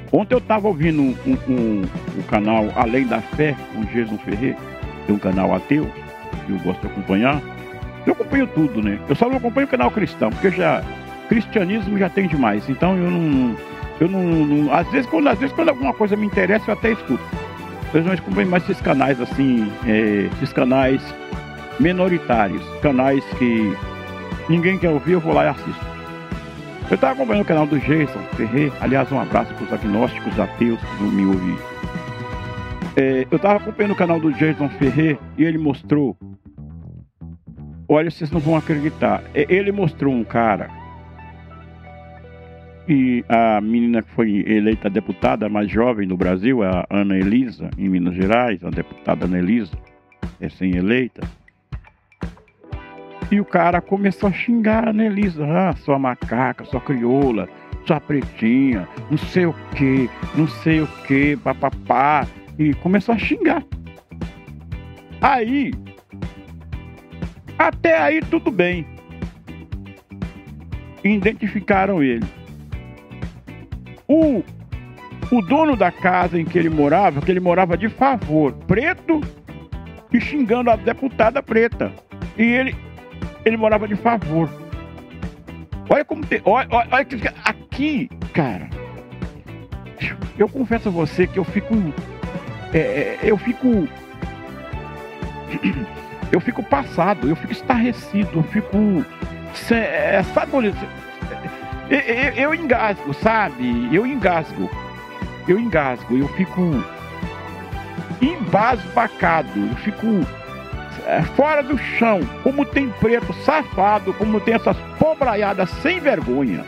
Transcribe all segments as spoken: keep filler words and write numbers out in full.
Ontem eu estava ouvindo um, um, um, o canal Além da Fé, com Jason Ferrer, tem um canal ateu, que eu gosto de acompanhar. Eu acompanho tudo, né? Eu só não acompanho o canal cristão, porque já cristianismo já tem demais. Então eu não... Eu não, não às, vezes, quando, às vezes quando alguma coisa me interessa, eu até escuto. Eu não acompanho mais esses canais assim, é, esses canais minoritários, canais que ninguém quer ouvir, eu vou lá e assisto. Eu estava acompanhando o canal do Jason Ferrer, aliás, um abraço para os agnósticos ateus que não me ouvem. É, eu estava acompanhando o canal do Jason Ferrer e ele mostrou, olha, vocês não vão acreditar, ele mostrou um cara, e a menina que foi eleita deputada mais jovem no Brasil, a Ana Elisa, em Minas Gerais, a deputada Ana Elisa, recém-eleita. E o cara começou a xingar a Ana Elisa, ah, sua macaca, sua crioula, sua pretinha, não sei o que, não sei o que, papapá. E começou a xingar. Aí, até aí tudo bem. Identificaram ele. O, o dono da casa em que ele morava, que ele morava de favor, preto, e xingando a deputada preta. E ele, ele morava de favor. Olha como tem... Olha, olha, olha aqui, cara. Eu confesso a você que eu fico... É, eu fico... Eu fico passado, eu fico estarrecido, eu fico... É, sabe, eu, eu, eu engasgo, sabe? Eu engasgo. Eu engasgo, eu fico embasbacado, eu fico é, fora do chão. Como tem preto safado, como tem essas pobraiadas sem vergonha.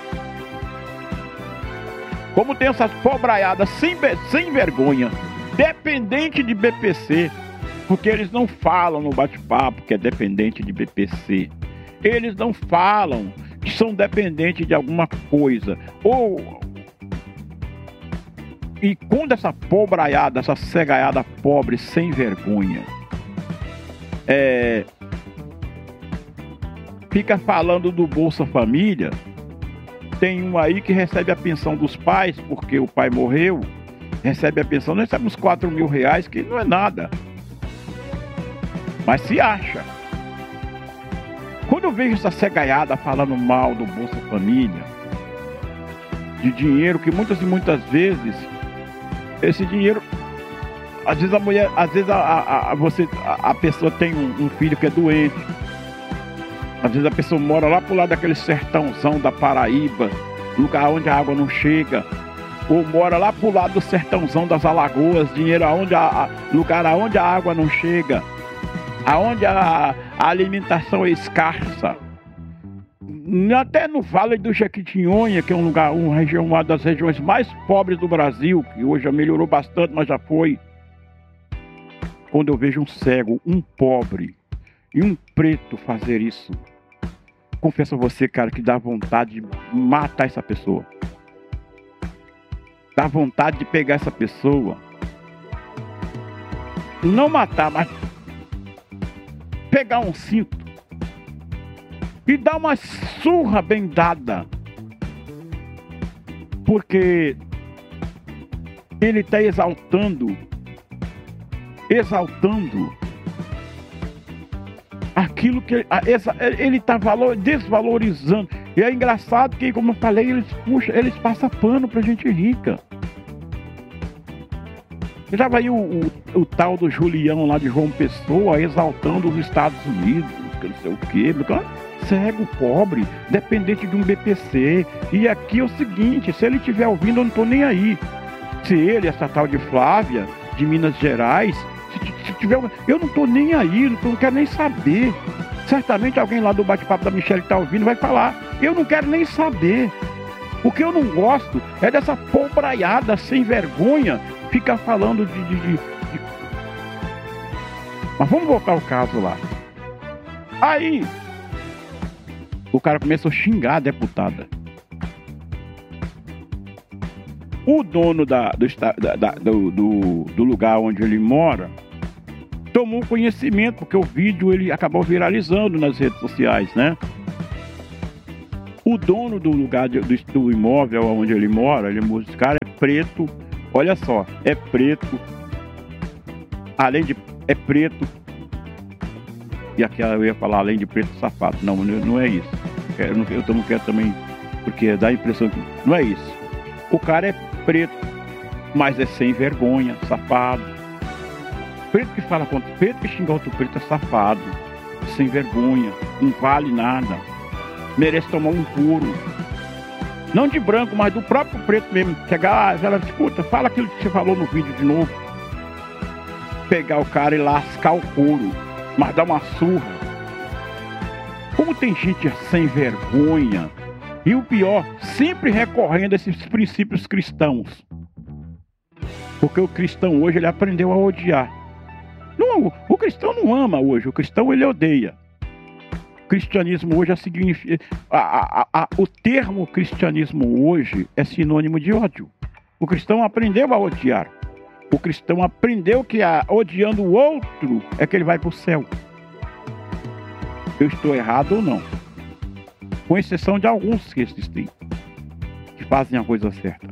Como tem essas pobraiadas sem, sem vergonha, dependente de B P C, porque eles não falam no bate-papo que é dependente de B P C. Eles não falam que são dependentes de alguma coisa. Ou... E quando essa pobraiada, essa cegaiada pobre, sem vergonha, é... fica falando do Bolsa Família, tem um aí que recebe a pensão dos pais, porque o pai morreu, recebe a pensão, não recebe uns quatro mil reais, que não é nada. Mas se acha. Quando eu vejo essa cegaiada falando mal do Bolsa Família, de dinheiro que muitas e muitas vezes, esse dinheiro, às vezes a mulher, às vezes a, a, a, você, a, a pessoa tem um, um filho que é doente, às vezes a pessoa mora lá pro lado daquele sertãozão da Paraíba, lugar onde a água não chega, ou mora lá pro lado do sertãozão das Alagoas, dinheiro aonde a, a, lugar aonde a água não chega, aonde a, a alimentação é escassa. Até no Vale do Jequitinhonha, que é um lugar, uma região, uma das regiões mais pobres do Brasil, que hoje já melhorou bastante, mas já foi. Quando eu vejo um cego, um pobre e um preto fazer isso, confesso a você, cara, que dá vontade de matar essa pessoa. Dá vontade de pegar essa pessoa. Não matar, mas pegar um cinto e dar uma surra bem dada, porque ele está exaltando, exaltando aquilo que ele está desvalorizando. E é engraçado que, como eu falei, eles puxam, eles passam pano pra gente rica. Já vai o, o, o tal do Julião lá de João Pessoa exaltando os Estados Unidos, que não sei o quê, cego, pobre, dependente de um B P C. E aqui é o seguinte, se ele estiver ouvindo, eu não tô nem aí. Se ele, essa tal de Flávia, de Minas Gerais, se, se tiver, eu não tô nem aí, não, tô, não quero nem saber. Certamente alguém lá do bate-papo da Michelle que tá ouvindo vai falar, eu não quero nem saber. O que eu não gosto é dessa pobraiada sem vergonha ficar falando de, de, de, de... Mas vamos voltar ao caso lá. Aí o cara começou a xingar a deputada. O dono da, do, da, do, do, do lugar onde ele mora tomou conhecimento, porque o vídeo ele acabou viralizando nas redes sociais, né? O dono do lugar, de, do, do imóvel onde ele mora, ele, esse cara é preto, olha só, é preto, além de, é preto, e aqui eu ia falar além de preto safado, não, não é isso, eu não, eu não quero também, porque dá a impressão que, não é isso, o cara é preto, mas é sem vergonha, safado, preto que fala contra, preto que xinga outro preto é safado, sem vergonha, não vale nada, merece tomar um puro, não de branco, mas do próprio preto mesmo, chegar, ela escuta, fala aquilo que você falou no vídeo de novo, pegar o cara e lascar o couro, mas dar uma surra. Como tem gente sem vergonha, e o pior, sempre recorrendo a esses princípios cristãos, porque o cristão hoje ele aprendeu a odiar. Não, o cristão não ama hoje, o cristão ele odeia. O cristianismo hoje é significa, a, a, a, o termo cristianismo hoje é sinônimo de ódio. O cristão aprendeu a odiar. O cristão aprendeu que a, odiando o outro é que ele vai para o céu. Eu estou errado ou não? Com exceção de alguns que existem, que fazem a coisa certa.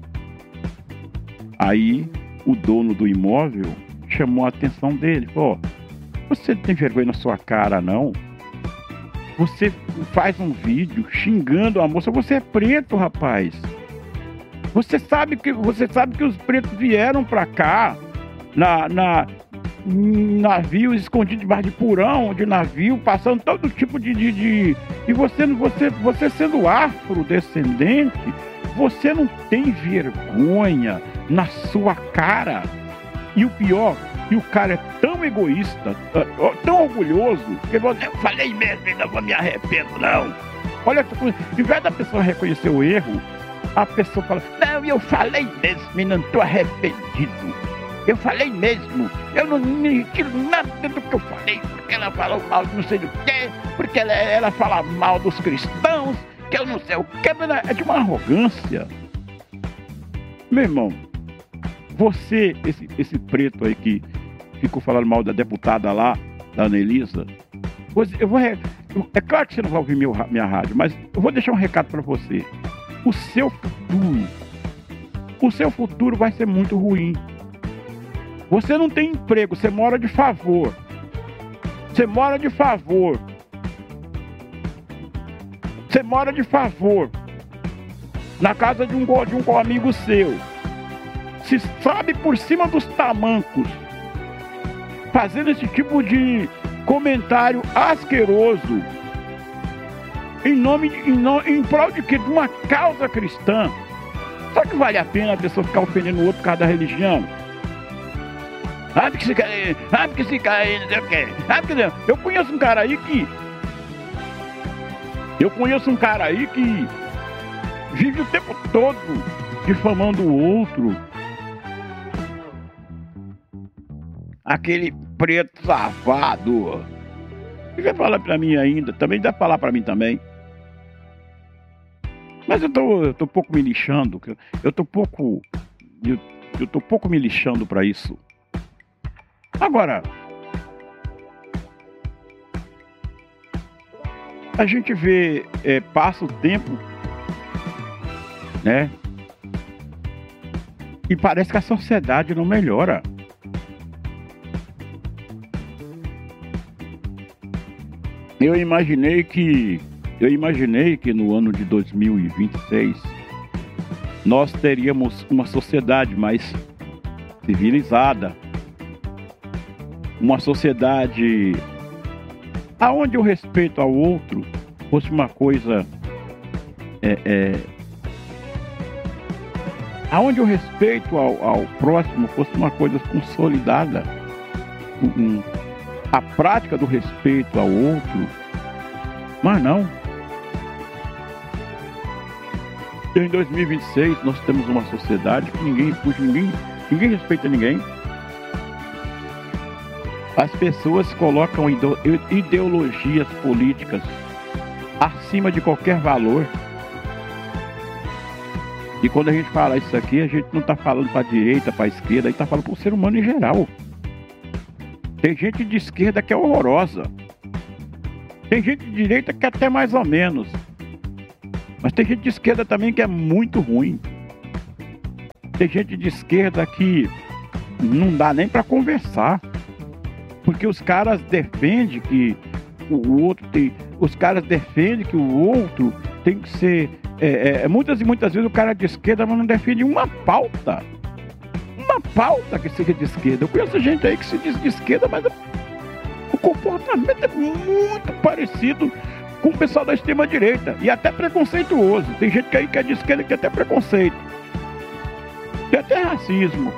Aí o dono do imóvel chamou a atenção dele. Ó, você não tem vergonha na sua cara, não? Você faz um vídeo xingando a moça. Você é preto, rapaz. Você sabe que, você sabe que os pretos vieram pra cá na, na navios escondidos debaixo de porão, de navio, passando todo tipo de... de, de... E você, você, você sendo afrodescendente, você não tem vergonha na sua cara. E o pior, e o cara é tão egoísta, tão orgulhoso, que ele fala, eu falei mesmo e não vou me arrependo, não. Olha essa coisa, em vez da pessoa reconhecer o erro, a pessoa fala, não, eu falei mesmo e não estou arrependido. Eu falei mesmo, eu não me retiro nada do que eu falei, porque ela falou mal de não sei do que, porque ela, ela fala mal dos cristãos, que eu não sei o que, é de uma arrogância. Meu irmão, você, esse, esse preto aí que ficou falando mal da deputada lá, da Anelisa, eu vou, é claro que você não vai ouvir meu, minha rádio, mas eu vou deixar um recado para você. O seu futuro, o seu futuro vai ser muito ruim. Você não tem emprego, você mora de favor. Você mora de favor. Você mora de favor. Na casa de um, de um amigo seu. Se sabe por cima dos tamancos. Fazendo esse tipo de comentário asqueroso. Em nome de, em, no, em prol de quê? De uma causa cristã. Será que vale a pena a pessoa ficar ofendendo o outro por causa da religião? Ah, porque esse cara aí, ah, porque esse cara aí, não sei o quê. Ah, porque... Eu conheço um cara aí que... Eu conheço um cara aí que vive o tempo todo difamando o outro. Aquele preto safado. Você quer falar pra mim ainda? Também dá pra falar pra mim também. Mas eu tô, eu tô pouco me lixando. Eu tô pouco... Eu, eu tô pouco me lixando pra isso. Agora, a gente vê, é, passa o tempo, né? E parece que a sociedade não melhora. Eu imaginei que, eu imaginei que no ano de dois mil e vinte e seis nós teríamos uma sociedade mais civilizada. Uma sociedade aonde o respeito ao outro fosse uma coisa é, é, aonde o respeito ao, ao próximo fosse uma coisa consolidada, um, a prática do respeito ao outro, mas não. Em dois mil e vinte e seis nós temos uma sociedade que ninguém, ninguém, ninguém respeita ninguém. As pessoas colocam ideologias políticas acima de qualquer valor. E quando a gente fala isso aqui, a gente não está falando para a direita, para a esquerda, a gente está falando para o ser humano em geral. Tem gente de esquerda que é horrorosa. Tem gente de direita que é até mais ou menos. Mas tem gente de esquerda também que é muito ruim. Tem gente de esquerda que não dá nem para conversar. Porque os caras defendem que o outro tem... Os caras defendem que o outro tem que ser... É, é, muitas e muitas vezes o cara de esquerda não defende uma pauta. Uma pauta que seja de esquerda. Eu conheço gente aí que se diz de esquerda, mas o comportamento é muito parecido com o pessoal da extrema-direita. E até preconceituoso. Tem gente que aí que é de esquerda que tem até preconceito. Tem até racismo.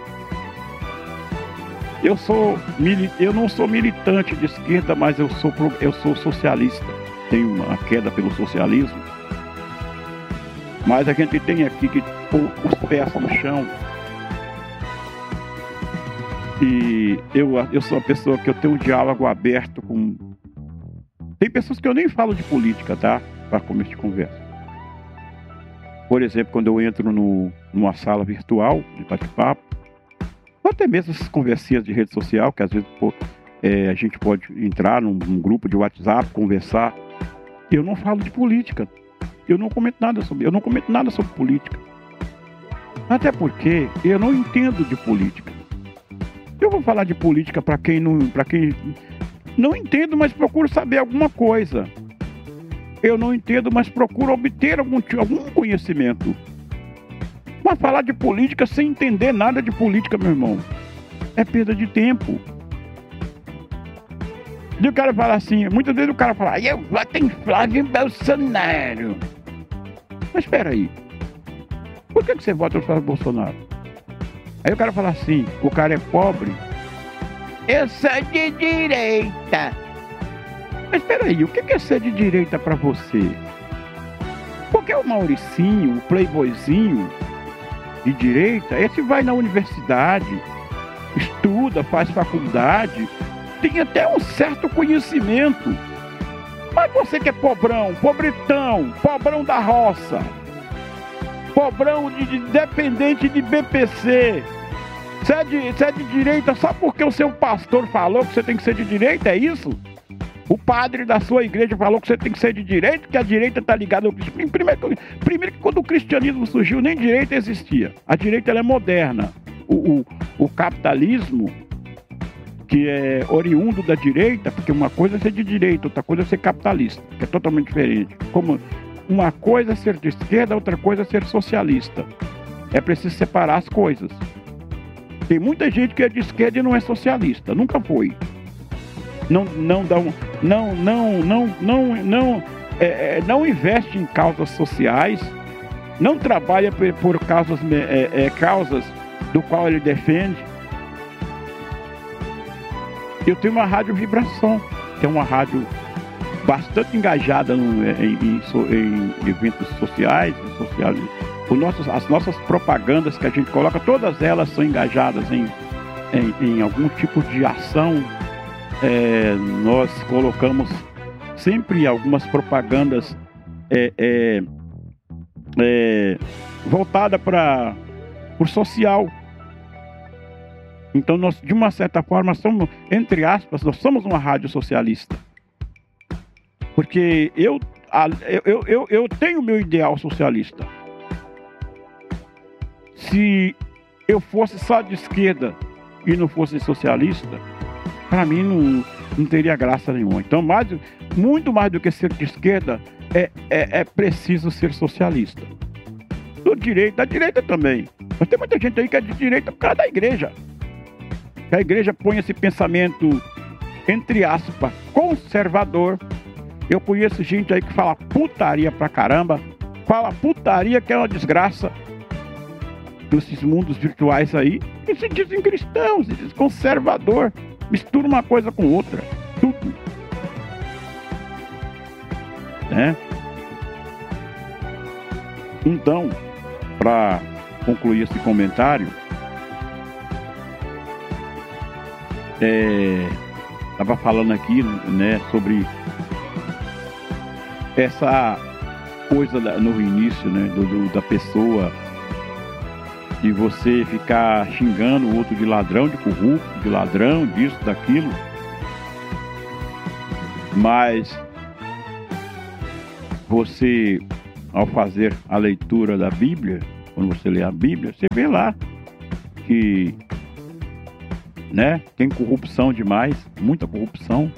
Eu sou eu não sou militante de esquerda, mas eu sou, eu sou socialista. Tenho uma queda pelo socialismo. Mas a gente tem aqui que pôr os pés no chão. E eu, eu sou uma pessoa que eu tenho um diálogo aberto com... Tem pessoas que eu nem falo de política, tá? Para começo de conversa. Por exemplo, quando eu entro no, numa sala virtual de bate-papo, ou até mesmo essas conversinhas de rede social, que às vezes pô, é, a gente pode entrar num, num grupo de WhatsApp, conversar. Eu não falo de política. Eu não comento nada sobre, eu não comento nada sobre política. Até porque eu não entendo de política. Eu vou falar de política para quem não, para quem não entendo, mas procuro saber alguma coisa. Eu não entendo, mas procuro obter algum, algum conhecimento. Mas falar de política sem entender nada de política, meu irmão, é perda de tempo. E o cara fala assim, muitas vezes o cara fala, eu voto em Flávio Bolsonaro. Mas espera aí, por que, que você vota em Flávio Bolsonaro? Aí o cara fala assim, o cara é pobre, eu sou de direita. Mas espera aí, o que é ser de direita pra você? Porque o Mauricinho, o playboyzinho de direita, esse vai na universidade, estuda, faz faculdade, tem até um certo conhecimento. Mas você que é pobrão, pobretão, pobrão da roça, pobrão de, de dependente de B P C, você é, de, você é de direita só porque o seu pastor falou que você tem que ser de direita, é isso? O padre da sua igreja falou que você tem que ser de direita, que a direita está ligada ao cristianismo. Primeiro, primeiro que quando o cristianismo surgiu, nem direita existia. A direita ela é moderna. O, o, o capitalismo, que é oriundo da direita, porque uma coisa é ser de direita, outra coisa é ser capitalista, que é totalmente diferente. Como uma coisa é ser de esquerda, outra coisa é ser socialista. É preciso separar as coisas. Tem muita gente que é de esquerda e não é socialista, nunca foi. Não, não, dá um, não, não, não, não, não, é, não investe em causas sociais, não trabalha por, por causas, é, é, causas do qual ele defende. Eu tenho uma rádio Vibração, que é uma rádio bastante engajada no, em, em, em eventos sociais, sociais. O nosso, as nossas propagandas que a gente coloca, todas elas são engajadas em, em, em algum tipo de ação. É, nós colocamos sempre algumas propagandas é, é, é, voltadas para o social. Então nós, de uma certa forma, somos, entre aspas, nós somos uma rádio socialista. Porque eu, eu, eu, eu tenho o meu ideal socialista. Se eu fosse só de esquerda e não fosse socialista, para mim não, não teria graça nenhuma. Então, mais, muito mais do que ser de esquerda, é, é, é preciso ser socialista. Do direito, da direita também. Mas tem muita gente aí que é de direita por causa da igreja. Que a igreja põe esse pensamento, entre aspas, conservador. Eu conheço gente aí que fala putaria pra caramba. Fala putaria que é uma desgraça. Nesses mundos virtuais aí, e se dizem cristãos, se dizem conservador. Mistura uma coisa com outra. Tudo. Né? Então, para concluir esse comentário, estava é, falando aqui, né, sobre essa coisa da, no início, né, do, do, da pessoa, de você ficar xingando o outro de ladrão, de corrupto, de ladrão, disso, daquilo. Mas você ao fazer a leitura da Bíblia, quando você lê a Bíblia, você vê lá que, né, tem corrupção demais, muita corrupção.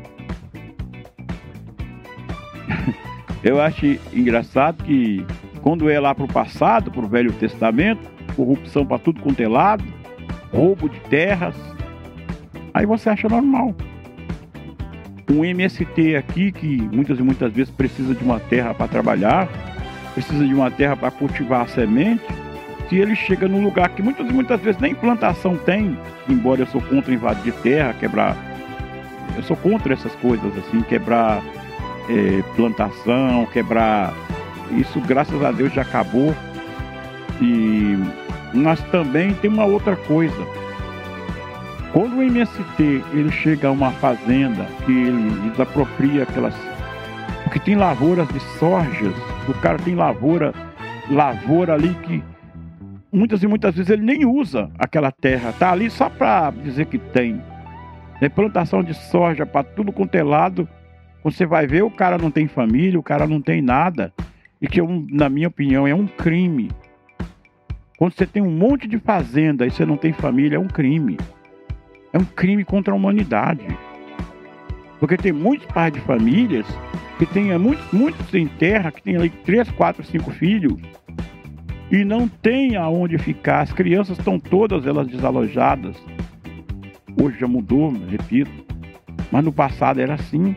Eu acho engraçado que quando é lá para o passado, para o Velho Testamento, corrupção para tudo quanto é lado, roubo de terras, aí você acha normal. Um M S T aqui, que muitas e muitas vezes precisa de uma terra para trabalhar, precisa de uma terra para cultivar a semente, se ele chega num lugar que muitas e muitas vezes nem plantação tem, embora eu sou contra invadir terra, quebrar, eu sou contra essas coisas assim, quebrar é, plantação, quebrar, isso graças a Deus já acabou. E nós também tem uma outra coisa. Quando o M S T ele chega a uma fazenda que ele desapropria aquelas, porque tem lavouras de sojas, o cara tem lavoura, lavoura ali que muitas e muitas vezes ele nem usa aquela terra, tá ali só para dizer que tem. É plantação de soja para tudo quanto é lado. Você vai ver, o cara não tem família, o cara não tem nada, e que na minha opinião é um crime. Quando você tem um monte de fazenda e você não tem família, é um crime. É um crime contra a humanidade. Porque tem muitos pais de famílias que tem muitos, muitos em terra, que tem ali três, quatro, cinco filhos e não tem aonde ficar. As crianças estão todas elas desalojadas. Hoje já mudou, repito, mas no passado era assim.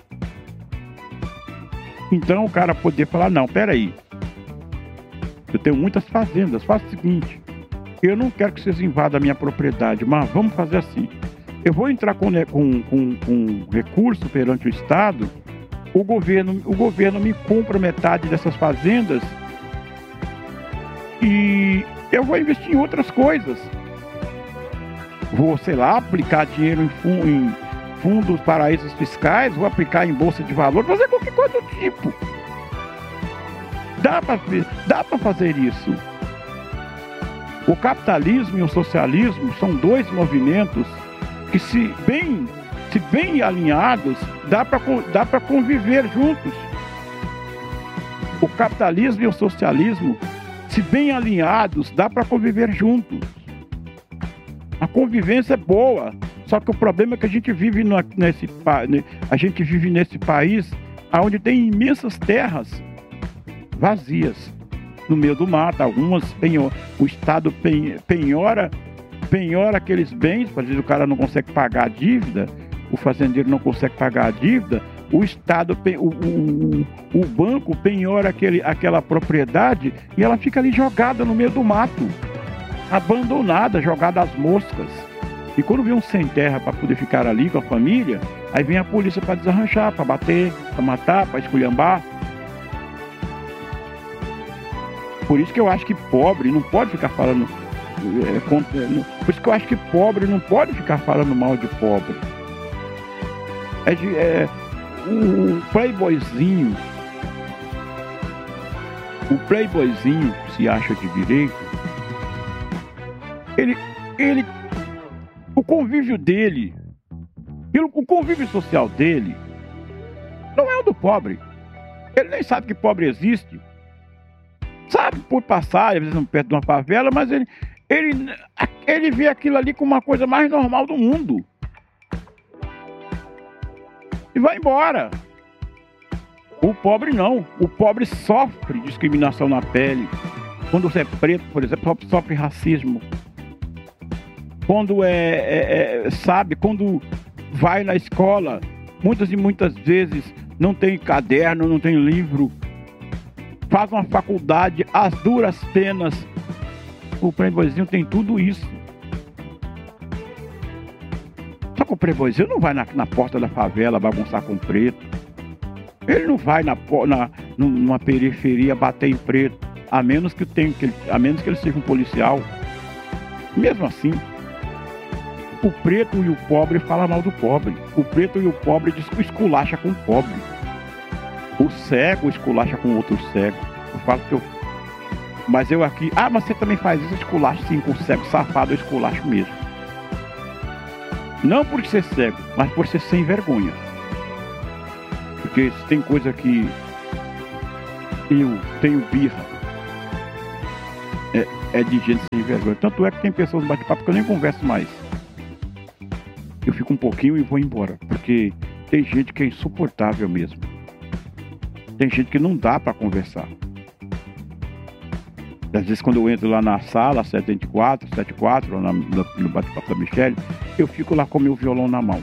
Então o cara poder falar, não, peraí, eu tenho muitas fazendas, faça o seguinte, eu não quero que vocês invadam a minha propriedade, mas vamos fazer assim. Eu vou entrar com, com, com, com recurso perante o Estado, o governo, o governo me compra metade dessas fazendas e eu vou investir em outras coisas. Vou, sei lá, aplicar dinheiro em, fun, em fundos, paraísos fiscais, vou aplicar em bolsa de valores, fazer qualquer coisa do tipo. Dá para dá para fazer isso. O capitalismo e o socialismo são dois movimentos que, se bem, se bem alinhados, dá para dá para conviver juntos. O capitalismo e o socialismo, se bem alinhados, dá para conviver juntos. A convivência é boa, só que o problema é que a gente vive no, nesse a gente vive nesse país onde tem imensas terras vazias no meio do mato, algumas penhor, o Estado penhora, penhora aqueles bens, às vezes o cara não consegue pagar a dívida, o fazendeiro não consegue pagar a dívida, o Estado, o, o, o banco penhora aquele, aquela propriedade e ela fica ali jogada no meio do mato, abandonada, jogada às moscas. E quando vem um sem terra para poder ficar ali com a família, aí vem a polícia para desarranchar, para bater, para matar, para esculhambar. Por isso que eu acho que pobre não pode ficar falando... É, por isso que eu acho que pobre não pode ficar falando mal de pobre. É, de, é o playboyzinho, o playboyzinho que se acha de direito, ele, ele, o convívio dele, o convívio social dele, não é o do pobre. Ele nem sabe que pobre existe. Sabe por passar, às vezes perto de uma favela, mas ele, ele, ele vê aquilo ali como uma coisa mais normal do mundo. E vai embora. O pobre não. O pobre sofre discriminação na pele. Quando você é preto, por exemplo, sofre racismo. Quando é, é, é sabe, quando vai na escola, muitas e muitas vezes não tem caderno, não tem livro. Faz uma faculdade, as duras penas. O playboyzinho tem tudo isso. Só que o playboyzinho não vai na, na porta da favela bagunçar com preto. Ele não vai na, na, numa periferia bater em preto, a menos que, tenha, que ele, a menos que ele seja um policial. Mesmo assim, o preto e o pobre falam mal do pobre. O preto e o pobre esculacha com o pobre. O cego esculacha com outro cego. Eu falo que eu... Mas eu aqui... Ah, mas você também faz isso, esculacha sim, com o cego safado, eu esculacho mesmo. Não por ser cego, mas por ser sem vergonha. Porque se tem coisa que... eu tenho birra. É, é de gente sem vergonha. Tanto é que tem pessoas no bate-papo que eu nem converso mais. Eu fico um pouquinho e vou embora. Porque tem gente que é insuportável mesmo. Tem gente que não dá para conversar. Às vezes quando eu entro lá na sala setenta e quatro, setenta e quatro, na, no, no bate-papo da Michelle, eu fico lá com meu violão na mão.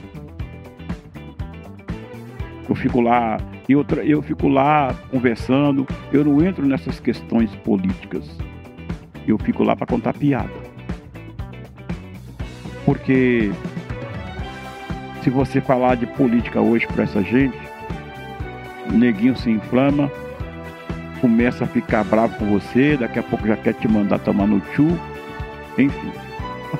Eu fico lá, eu, eu fico lá conversando, eu não entro nessas questões políticas. Eu fico lá para contar piada. Porque se você falar de política hoje para essa gente, o neguinho se inflama, começa a ficar bravo com você, daqui a pouco já quer te mandar tomar no tchu, enfim.